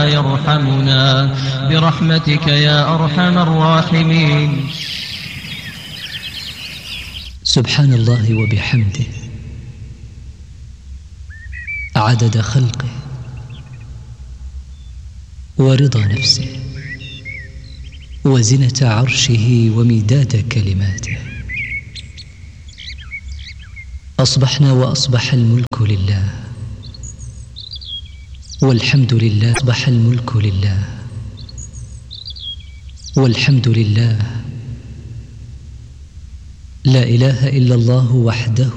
ولا يرحمنا برحمتك يا أرحم الراحمين. سبحان الله وبحمده عدد خلقه ورضا نفسه وزنة عرشه ومداد كلماته. أصبحنا وأصبح الملك لله والحمد لله. أصبح الملك لله والحمد لله. لا إله إلا الله وحده